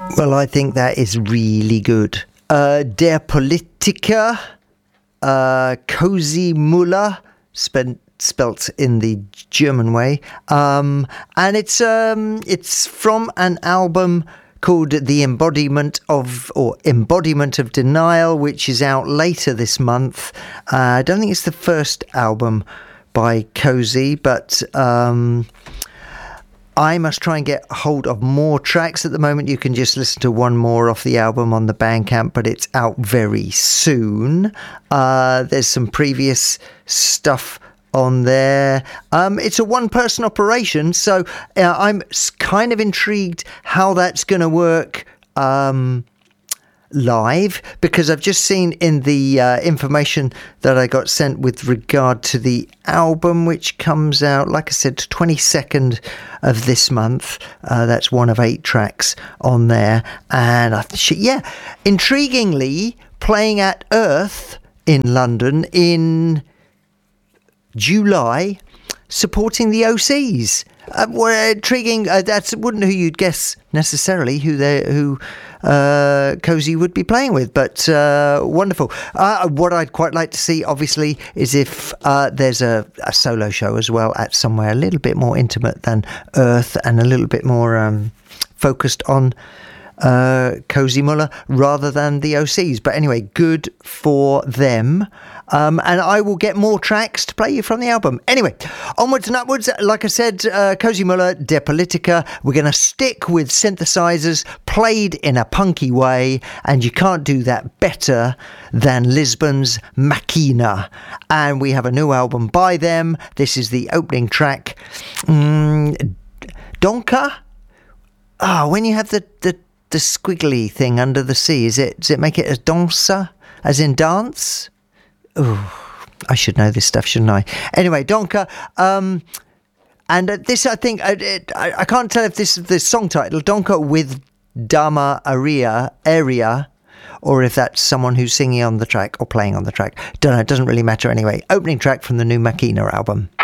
Well, I think that is really good. Der Politiker, Cozy Muller, spelt in the German way, and it's from an album called The Embodiment of Denial, which is out later this month. I don't think it's the first album by Cozy, but I must try and get hold of more tracks. At the moment, you can just listen to one more off the album on the Bandcamp, but it's out very soon. There's some previous stuff on there. It's a one-person operation, so I'm kind of intrigued how that's going to work live, because I've just seen in the information that I got sent with regard to the album, which comes out, like I said, 22nd of this month. That's one of 8 tracks on there, and intriguingly, playing at Earth in London in July, supporting the OCs. Intriguing. That wouldn't who you'd guess necessarily who Cozy would be playing with, but wonderful. What I'd quite like to see, obviously, is if there's a solo show as well at somewhere a little bit more intimate than Earth and a little bit more focused on Cozy Muller rather than the OCs. But anyway, good for them. And I will get more tracks to play you from the album. Anyway, onwards and upwards. Like I said, Cozy Muller, Der Politiker. We're going to stick with synthesizers played in a punky way, and you can't do that better than Lisbon's Machina. And we have a new album by them. This is the opening track. Donker? When you have the squiggly thing under the C, does it make it a dancer, as in dance? Oh, I should know this stuff, shouldn't I? Anyway, Donker, and this, I think, I can't tell if this is the song title, Donker with Dama Area, or if that's someone who's singing on the track or playing on the track. Don't know, it doesn't really matter anyway. Opening track from the new Machina album.